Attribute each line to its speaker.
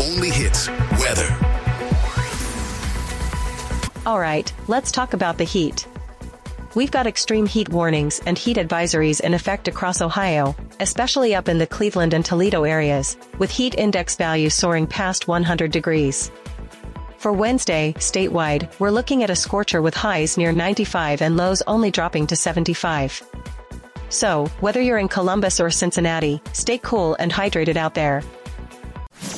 Speaker 1: only hits weather.
Speaker 2: All right, let's talk about the heat. We've got extreme heat warnings and heat advisories in effect across Ohio, especially up in the Cleveland and Toledo areas, with heat index values soaring past 100 degrees. For Wednesday, statewide, we're looking at a scorcher with highs near 95 and lows only dropping to 75. So, whether you're in Columbus or Cincinnati, stay cool and hydrated out there.